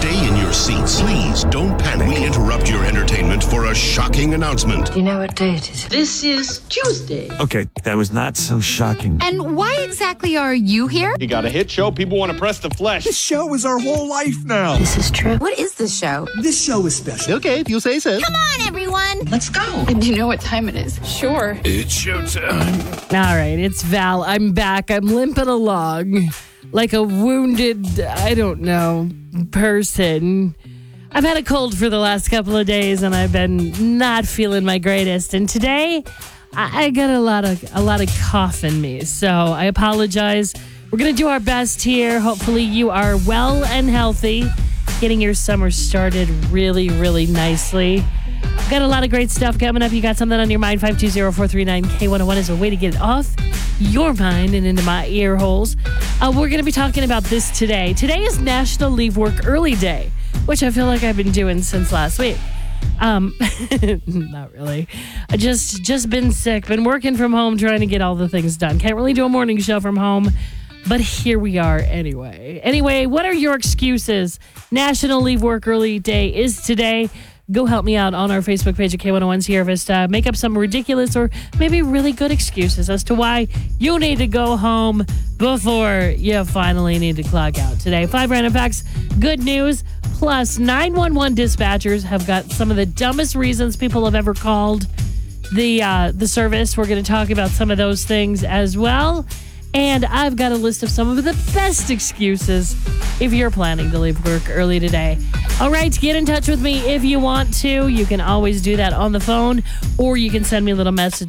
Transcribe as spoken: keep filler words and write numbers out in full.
Stay in your seats. Please don't panic. We interrupt your entertainment for a shocking announcement. You know what day it is? This is Tuesday. Okay, that was not so shocking. And why exactly are you here? You got a hit show, people want to press the flesh. This show is our whole life now. This is true. What is this show? This show is special. Okay, if you say so. Come on, everyone. Let's go. Do you know what time it is? Sure. It's showtime. All right, it's Val. I'm back. I'm limping along like a wounded, I don't know, person. I've had a cold for the last couple of days, and I've been not feeling my greatest. And today, I, I got a lot of a lot of cough in me, so I apologize. We're gonna do our best here. Hopefully, you are well and healthy, getting your summer started really, really nicely. We've got a lot of great stuff coming up. You got something on your mind? five two zero, four three nine, K one oh one is a way to get it off your mind and into my ear holes. Uh, we're going to be talking about this today. Today is National Leave Work Early Day, which I feel like I've been doing since last week. Um, not really. I just just been sick, been working from home, trying to get all the things done. Can't really do a morning show from home, but here we are anyway. Anyway, what are your excuses? National Leave Work Early Day is today. Go help me out on our Facebook page at K one oh one Sierra Vista. Make up some ridiculous or maybe really good excuses as to why you need to go home before you finally need to clock out today. Five random facts, good news, plus nine one one dispatchers have got some of the dumbest reasons people have ever called the uh, the service. We're going to talk about some of those things as well. And I've got a list of some of the best excuses if you're planning to leave work early today. All right, get in touch with me if you want to. You can always do that on the phone, or you can send me a little message